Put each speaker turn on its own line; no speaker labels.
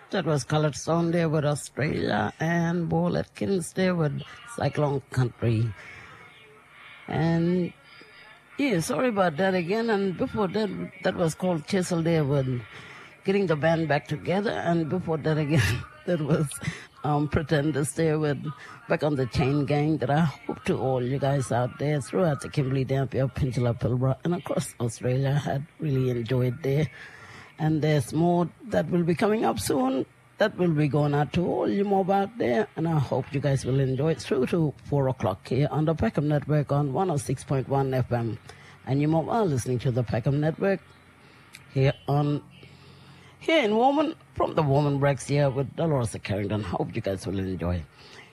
That was Coloured Stone there with Australia and Ball Atkins there with Cyclone Country. And yeah, sorry about that again. And before that, that was called Chisel there with Getting the Band Back Together. And before that again, that was Pretenders there with Back on the Chain Gang, that I hope to all you guys out there throughout the Kimberley, Dampier, Peninsula, Pilbara, and across Australia had really enjoyed there. And there's more that will be coming up soon. That will be going out to all you mob out there. And I hope you guys will enjoy it through to 4 o'clock here on the Peckham Network on 106.1 FM. And you mob are listening to the Peckham Network here in Warman, from the Warman Breaks here with Dolores Carrington. Hope you guys will enjoy.